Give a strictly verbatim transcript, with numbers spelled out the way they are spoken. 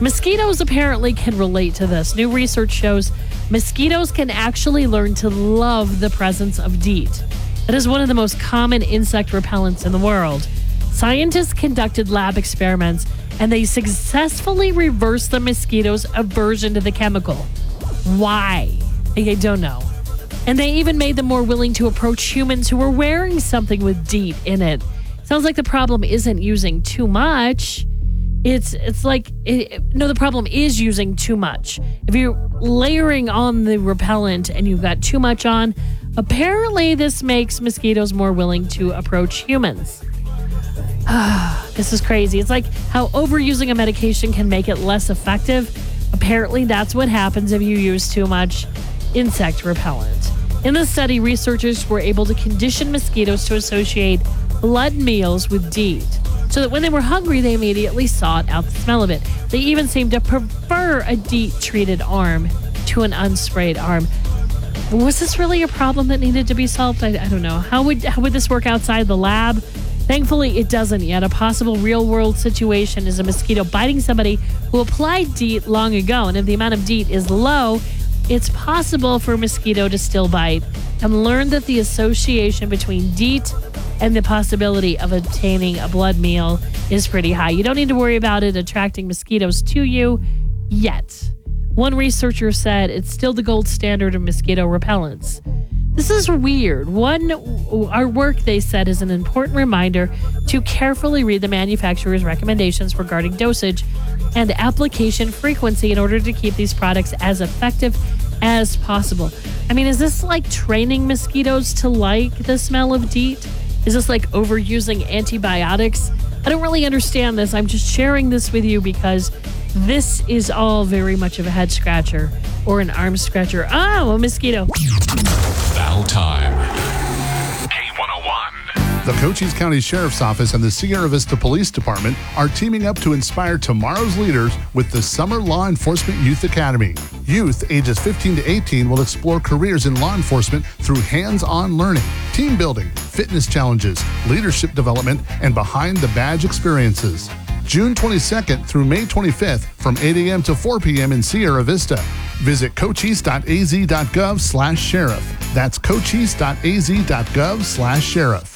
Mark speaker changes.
Speaker 1: Mosquitoes apparently can relate to this. New research shows mosquitoes can actually learn to love the presence of DEET. It is one of the most common insect repellents in the world. Scientists conducted lab experiments and they successfully reversed the mosquito's aversion to the chemical. Why? I don't know. And they even made them more willing to approach humans who were wearing something with DEET in it. Sounds like the problem isn't using too much. It's it's like, it, no, the problem is using too much. If you're layering on the repellent and you've got too much on, apparently this makes mosquitoes more willing to approach humans. This is crazy. It's like how overusing a medication can make it less effective. Apparently that's what happens if you use too much insect repellent. In the study, researchers were able to condition mosquitoes to associate blood meals with DEET, so that when they were hungry, they immediately sought out the smell of it. They even seemed to prefer a DEET-treated arm to an unsprayed arm. Was this really a problem that needed to be solved? I, I don't know. How would how would this work outside the lab? Thankfully, it doesn't yet. A possible real-world situation is a mosquito biting somebody who applied DEET long ago, and if the amount of DEET is low, it's possible for a mosquito to still bite and learn that the association between DEET and the possibility of obtaining a blood meal is pretty high. You don't need to worry about it attracting mosquitoes to you yet. One researcher said it's still the gold standard of mosquito repellents. This is weird. One, our work, they said, is an important reminder to carefully read the manufacturer's recommendations regarding dosage and application frequency in order to keep these products as effective as possible. I mean, is this like training mosquitoes to like the smell of DEET? Is this like overusing antibiotics? I don't really understand this. I'm just sharing this with you because this is all very much of a head scratcher or an arm scratcher. Oh, a mosquito.
Speaker 2: Battle time. K one oh one.
Speaker 3: The Cochise County Sheriff's Office and the Sierra Vista Police Department are teaming up to inspire tomorrow's leaders with the Summer Law Enforcement Youth Academy. Youth ages fifteen to eighteen will explore careers in law enforcement through hands-on learning, team building, fitness challenges, leadership development, and behind-the-badge experiences. June twenty-second through May twenty-fifth from eight a.m. to four p.m. in Sierra Vista. Visit cochise dot a z dot gov slash sheriff. That's cochise dot a z dot gov slash sheriff.